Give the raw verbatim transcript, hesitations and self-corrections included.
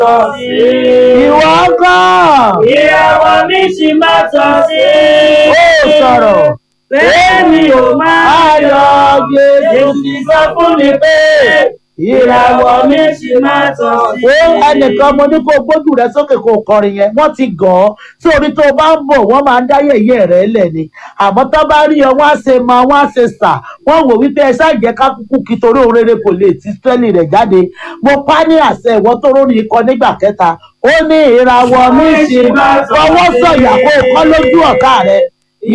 tàn sí. Ìwọ gan. Ìràwọ̀ mi sì máa tàn sí. Ó sọ̀rọ̀. Bẹ́ẹ̀ni ò máa yọ. Jésù ti sọ fún mi pé ìràwọ̀ mi sì máa tàn sí. Ó ẹnìkan mo ní kó gbójú rẹ sókè kó kọrin yẹn wọ́n ti gàn án sórí tó bá ń bọ̀ wọ́n máa ń dá yẹ̀yẹ́ rẹ̀ lẹ̀ ni àmọ́ tó bá rí ọ wọ́n á ṣe mọ wọ́n á ṣe sà wọ́n wò wípé ẹ ṣáà jẹ́ ká kúkú kí torí òun rere kò lè ti sẹ́lì rẹ̀ jáde mo pa ní àṣẹ ìwọ tó rórí ikọ nígbà kẹta ó ní ìràwọ̀ mi sì máa fọwọ́ sọ̀yà kó kọ́ lójú ọ̀tá rẹ̀